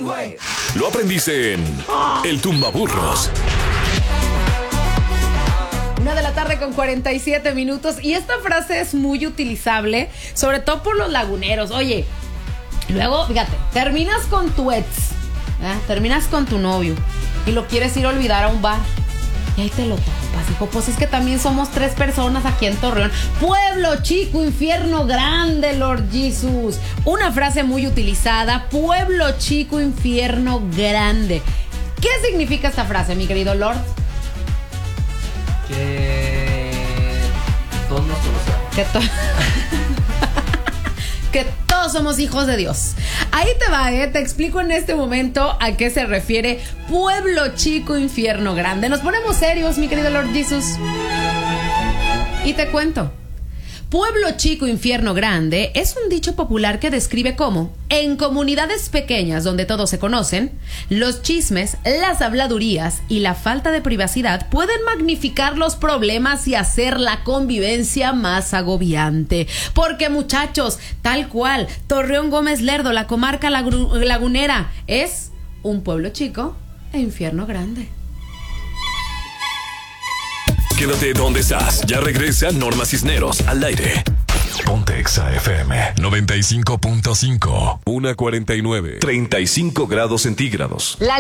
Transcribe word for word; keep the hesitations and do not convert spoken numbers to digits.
Lo aprendiste en El Tumbaburros. Una de la tarde con cuarenta y siete minutos. Y esta frase es muy utilizable, sobre todo por los laguneros. Oye, luego, fíjate, terminas con tu ex, ¿eh? terminas con tu novio y lo quieres ir a olvidar a un bar. Y ahí te lo topas, hijo. Pues es que también somos tres personas aquí en Torreón. Pueblo chico, infierno grande, Lord Jesus. Una frase muy utilizada. Pueblo chico, infierno grande. ¿Qué significa esta frase, mi querido Lord? Que todos nos conocemos. Que, to- que todos somos hijos de Dios. Ahí te va, ¿eh? Te explico en este momento a qué se refiere pueblo chico, infierno grande. Nos ponemos serios, mi querido Lord Jesus. Y te cuento. Pueblo chico, infierno grande es un dicho popular que describe cómo, en comunidades pequeñas donde todos se conocen, los chismes, las habladurías y la falta de privacidad pueden magnificar los problemas y hacer la convivencia más agobiante. Porque, muchachos, tal cual, Torreón Gómez Lerdo, la comarca lagu- lagunera, es un pueblo chico e infierno grande. Quédate donde estás. Ya regresa Norma Cisneros al aire. Ponte Exa F M noventa y cinco punto cinco. una cuarenta y nueve. treinta y cinco grados centígrados. La